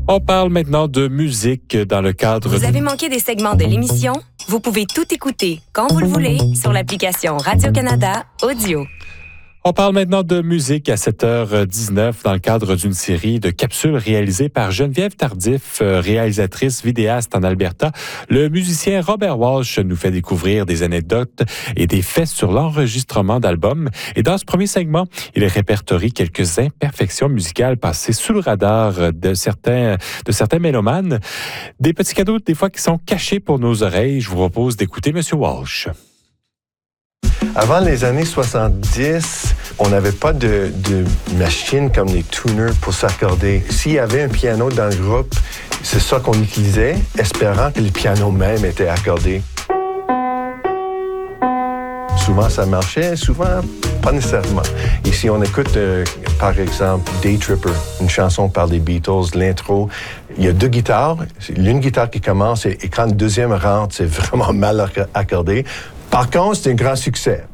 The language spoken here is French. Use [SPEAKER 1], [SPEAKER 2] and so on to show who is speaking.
[SPEAKER 1] On parle maintenant de musique dans le cadre...
[SPEAKER 2] Vous avez manqué des segments de l'émission? Vous pouvez tout écouter quand vous le voulez sur l'application Radio-Canada Audio.
[SPEAKER 1] On parle maintenant de musique à 7h19 dans le cadre d'une série de capsules réalisées par Geneviève Tardif, réalisatrice vidéaste en Alberta. Le musicien Robert Walsh nous fait découvrir des anecdotes et des faits sur l'enregistrement d'albums. Et dans ce premier segment, il répertorie quelques imperfections musicales passées sous le radar de certains mélomanes. Des petits cadeaux des fois qui sont cachés pour nos oreilles. Je vous propose d'écouter M. Walsh.
[SPEAKER 3] Avant les années 70, on n'avait pas de machines comme les tuners pour s'accorder. S'il y avait un piano dans le groupe, c'est ça qu'on utilisait, espérant que le piano même était accordé. Souvent, ça marchait, souvent, pas nécessairement. Ici, on écoute, par exemple, Day Tripper, une chanson par les Beatles, l'intro. Il y a deux guitares, l'une guitare qui commence et quand le deuxième rentre, c'est vraiment mal accordé. Par contre, c'est un grand succès.